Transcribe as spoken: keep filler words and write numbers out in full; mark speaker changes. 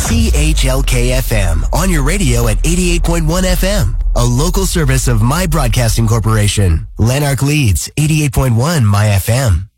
Speaker 1: C H L K F M on your radio at eighty-eight point one F M, a local service of My Broadcasting Corporation. Lanark Leeds, eighty-eight point one My F M.